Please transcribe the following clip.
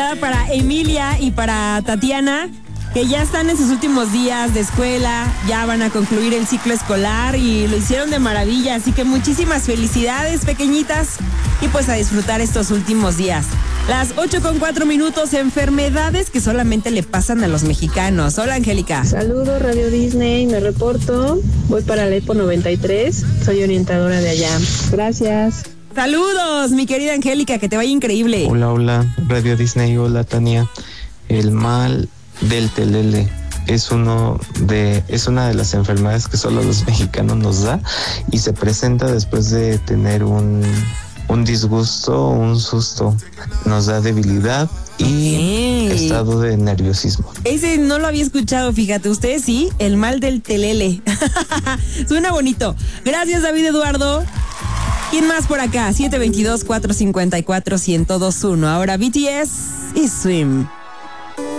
dedicada para Emilia y para Tatiana, que ya están en sus últimos días de escuela, ya van a concluir el ciclo escolar y lo hicieron de maravilla, así que muchísimas felicidades, pequeñitas, y pues a disfrutar estos últimos días. Las 8:04, enfermedades que solamente le pasan a los mexicanos. Hola, Angélica. Saludos, Radio Disney, me reporto, voy para la EPO 93, soy orientadora de allá. Gracias. Saludos, mi querida Angélica, que te vaya increíble. Hola, Radio Disney, hola, Tania. El mal del telele es una de las enfermedades que solo los mexicanos nos da y se presenta después de tener un disgusto, un susto. Nos da debilidad y estado de nerviosismo. Ese no lo había escuchado, fíjate, ustedes sí, el mal del telele. Suena bonito. Gracias, David Eduardo. ¿Quién más por acá? 722-454-1021. Ahora BTS y Swim.